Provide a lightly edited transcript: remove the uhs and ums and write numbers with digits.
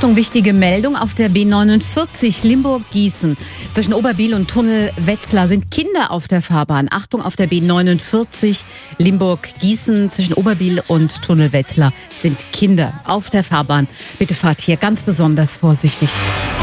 Achtung, wichtige Meldung auf der B49 Limburg-Gießen. Zwischen Oberbiel und Tunnel Wetzlar sind Kinder auf der Fahrbahn. Achtung, auf der B49 Limburg-Gießen zwischen Oberbiel und Tunnel Wetzlar sind Kinder auf der Fahrbahn. Bitte fahrt hier ganz besonders vorsichtig.